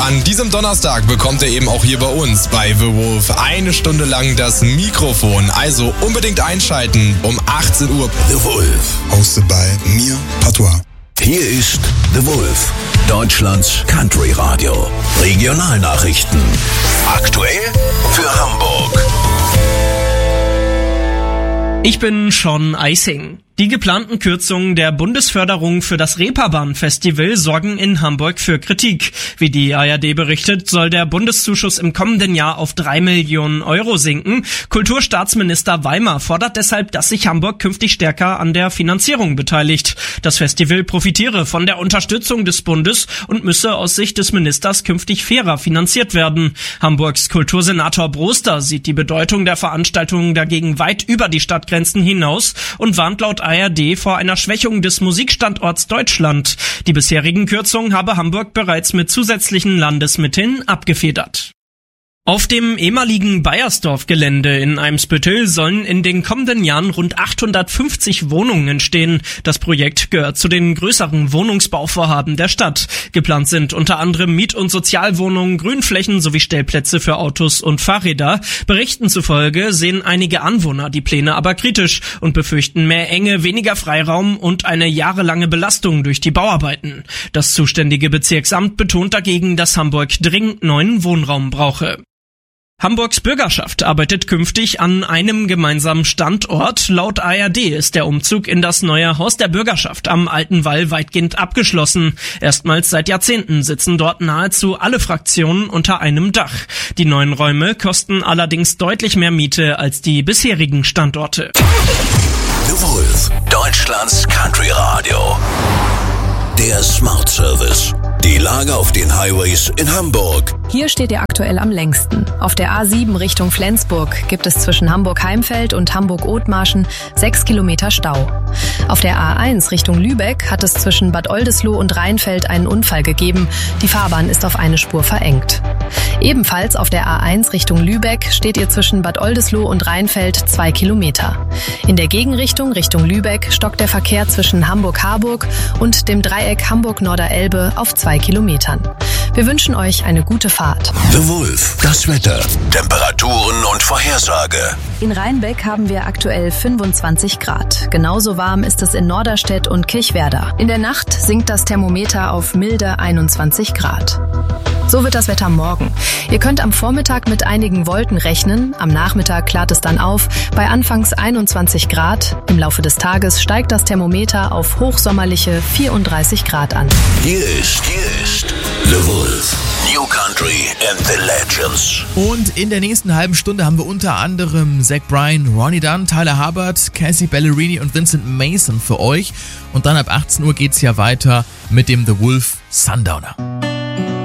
An diesem Donnerstag bekommt er eben auch hier bei uns bei The Wolf 1 Stunde lang das Mikrofon. Also unbedingt einschalten um 18 Uhr. The Wolf. Hosted by mir, Patois. Hier ist The Wolf, Deutschlands Country-Radio. Regionalnachrichten. Aktuell für Hamburg. Ich bin Sean Eising. Die geplanten Kürzungen der Bundesförderung für das Reeperbahn-Festival sorgen in Hamburg für Kritik. Wie die ARD berichtet, soll der Bundeszuschuss im kommenden Jahr auf 3 Millionen Euro sinken. Kulturstaatsminister Weimer fordert deshalb, dass sich Hamburg künftig stärker an der Finanzierung beteiligt. Das Festival profitiere von der Unterstützung des Bundes und müsse aus Sicht des Ministers künftig fairer finanziert werden. Hamburgs Kultursenator Broster sieht die Bedeutung der Veranstaltungen dagegen weit über die Stadtgrenzen hinaus und warnt laut ARD vor einer Schwächung des Musikstandorts Deutschland. Die bisherigen Kürzungen habe Hamburg bereits mit zusätzlichen Landesmitteln abgefedert. Auf dem ehemaligen Baiersdorf-Gelände in Eimsbüttel sollen in den kommenden Jahren rund 850 Wohnungen entstehen. Das Projekt gehört zu den größeren Wohnungsbauvorhaben der Stadt. Geplant sind unter anderem Miet- und Sozialwohnungen, Grünflächen sowie Stellplätze für Autos und Fahrräder. Berichten zufolge sehen einige Anwohner die Pläne aber kritisch und befürchten mehr Enge, weniger Freiraum und eine jahrelange Belastung durch die Bauarbeiten. Das zuständige Bezirksamt betont dagegen, dass Hamburg dringend neuen Wohnraum brauche. Hamburgs Bürgerschaft arbeitet künftig an einem gemeinsamen Standort. Laut ARD ist der Umzug in das neue Haus der Bürgerschaft am Alten Wall weitgehend abgeschlossen. Erstmals seit Jahrzehnten sitzen dort nahezu alle Fraktionen unter einem Dach. Die neuen Räume kosten allerdings deutlich mehr Miete als die bisherigen Standorte. The Wolf, Deutschlands Country Radio. Der Smart Service. Die Lage auf den Highways in Hamburg. Hier steht ihr aktuell am längsten. Auf der A7 Richtung Flensburg gibt es zwischen Hamburg-Heimfeld und Hamburg-Othmarschen 6 Kilometer Stau. Auf der A1 Richtung Lübeck hat es zwischen Bad Oldesloe und Rheinfeld einen Unfall gegeben. Die Fahrbahn ist auf eine Spur verengt. Ebenfalls auf der A1 Richtung Lübeck steht ihr zwischen Bad Oldesloe und Rheinfeld 2 Kilometer. In der Gegenrichtung Richtung Lübeck stockt der Verkehr zwischen Hamburg-Harburg und dem Dreieck Hamburg-Norderelbe auf 2 Kilometern. Wir wünschen euch eine gute Fahrt. The Wolf, das Wetter, Temperaturen und Vorhersage. In Rheinbeck haben wir aktuell 25 Grad. Genauso warm ist es in Norderstedt und Kirchwerder. In der Nacht sinkt das Thermometer auf milde 21 Grad. So wird das Wetter morgen. Ihr könnt am Vormittag mit einigen Wolken rechnen. Am Nachmittag klart es dann auf bei anfangs 21 Grad. Im Laufe des Tages steigt das Thermometer auf hochsommerliche 34 Grad an. Hier ist The Wolf. New Country and the Legends. Und in der nächsten halben Stunde haben wir unter anderem Zach Bryan, Ronnie Dunn, Tyler Hubbard, Cassie Ballerini und Vincent Mason für euch. Und dann ab 18 Uhr geht's ja weiter mit dem The Wolf Sundowner.